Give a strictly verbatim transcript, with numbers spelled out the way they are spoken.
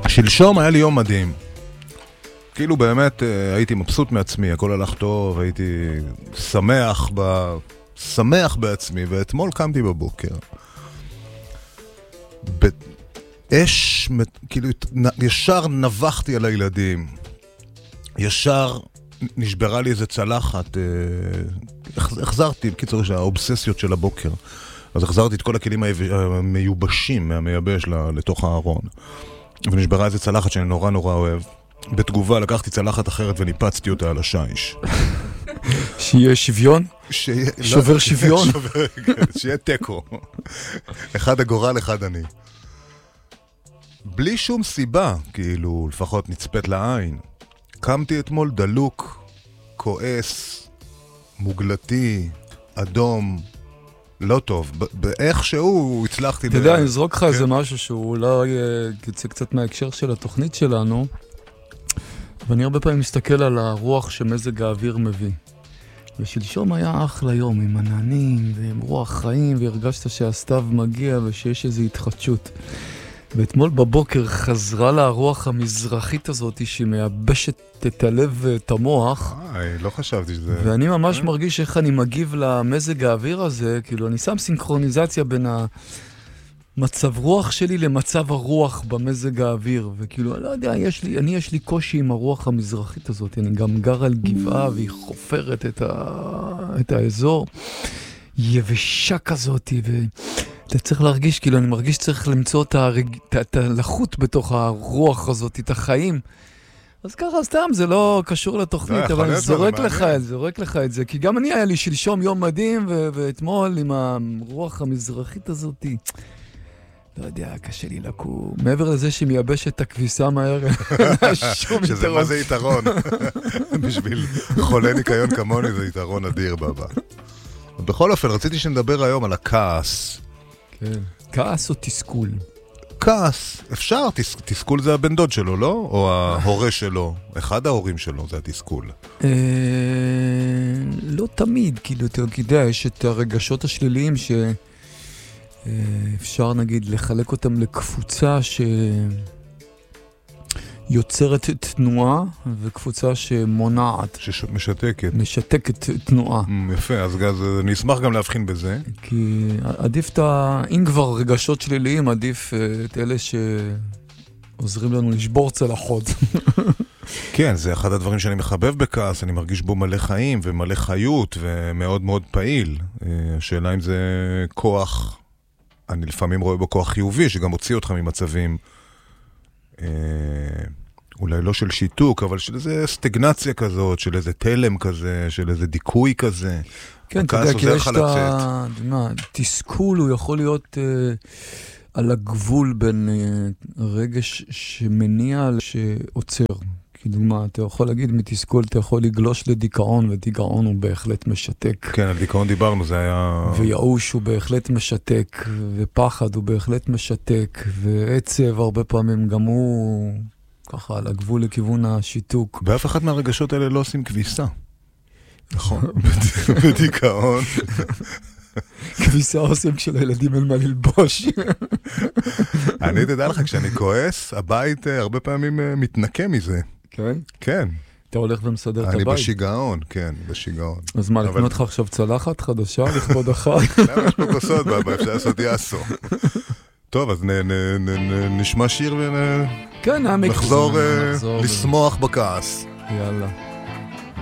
שלשום היה לי יום מדהים. כאילו באמת הייתי מבסוט מעצמי, הכל הלך טוב, הייתי שמח, ב... שמח בעצמי, ואתמול קמתי בבוקר. באש, כאילו ישר נבחתי על הילדים, ישר נשברה לי איזה צלחת, החזרתי, בקיצור, האובססיות של הבוקר. אז החזרתי את כל הכלים המיובשים מהמייבש לתוך הארון. ונשברה איזה צלחת שאני נורא נורא אוהב. בתגובה לקחתי צלחת אחרת וניפצתי אותה על השיש. שיהיה שוויון? שובר שוויון? שיהיה טקו. אחד הגורל, אחד אני. בלי שום סיבה, כאילו, לפחות נצפת לעין. קמתי אתמול דלוק, כועס, מוגלתי, אדום, לא טוב. באיכשהו הצלחתי... אתה יודע, אני זרוק לך איזה משהו שהוא אולי יצא קצת מההקשר של התוכנית שלנו, ואני הרבה פעמים מסתכל על הרוח שמזג האוויר מביא. ושלשום היה אחלה יום עם עננים ועם רוח חיים, והרגשת שהסתיו מגיע ושיש איזו התחדשות. ואתמול בבוקר חזרה לה הרוח המזרחית הזאת שמייבשת את הלב ואת המוח. איי, לא חשבתי שזה... ואני ממש מרגיש איך אני מגיב למזג האוויר הזה, כאילו אני שם סינכרוניזציה בין המצב רוח שלי למצב הרוח במזג האוויר, וכאילו, אני לא יודע, יש לי, אני יש לי קושי עם הרוח המזרחית הזאת, אני גם גר על גבעה והיא חופרת את, ה... את האזור, יבשה כזאת, ו... אתה צריך להרגיש, כאילו אני מרגיש שצריך למצוא את, הרג... את הלחות בתוך הרוח הזאת, את החיים. אז ככה סתם, זה לא קשור לתוכנית, אבל אני זורק לך את זה, זורק לך את זה, כי גם אני היה לי שלשום יום מדהים, ו... ואתמול עם הרוח המזרחית הזאת, לא יודע, קשה לי לקום. מעבר לזה שהיא מייבשת את הכביסה מהר, שום שזה יתרון. מה זה יתרון? בשביל חולה ניקיון כמוני זה יתרון אדיר בבא. בכל אופן, רציתי שנדבר היום על הכעס. כן. כעס או תסכול? כעס, אפשר, תס, תסכול זה הבן דוד שלו, לא? או ההורה שלו, אחד ההורים שלו זה התסכול. אה, לא תמיד, כאילו, אתה יודע, יש את הרגשות השליליים שאפשר נגיד לחלק אותם לקבוצה שיוצרת תנועה וקבוצה שמונעת. שמשתקת. משתקת תנועה. יפה, אז, אז אני אשמח גם להבחין בזה. כי עדיף את ה... אם כבר רגשות שליליים, עדיף את אלה שעוזרים לנו לשבור צלחות. כן, זה אחד הדברים שאני מחבב בכעס, אני מרגיש בו מלא חיים ומלא חיות ומאוד מאוד פעיל. השאלה אם זה כוח, אני לפעמים רואה בו כוח חיובי, שגם הוציא אותך ממצבים, אולי לא של שיתוק, אבל של איזה סטגנציה כזאת, של איזה תלם כזה, של איזה דיכוי כזה. כן, אתה יודע, כי יש את ה... תסכול, הוא יכול להיות על הגבול בין רגש שמניע שעוצר. כדוגמה, אתה יכול להגיד, מתסכול אתה יכול לגלוש לדיכאון, ודיכאון הוא בהחלט משתק. כן, על דיכאון דיברנו, זה היה... וייאוש הוא בהחלט משתק, ופחד הוא בהחלט משתק, ועצב הרבה פעמים גם הוא ככה על הגבול לכיוון השיתוק. באף אחד מהרגשות האלה לא עושים כביסה. נכון, בדיכאון. כביסה עושים כשלילדים אין מה ללבוש. אני תדע לך, כשאני כועס, הבית הרבה פעמים מתנקה מזה. כן? כן. אתה הולך ומסדר את הבית? אני בשיגעון, כן, בשיגעון. אז מה, לקנות לך עכשיו צלחת חדשה לכבוד החג? למה יש פה כוסות באבא, אפשר לעשות יאסו. טוב, אז נשמע שיר ונחזור לשמוח בכעס. יאללה.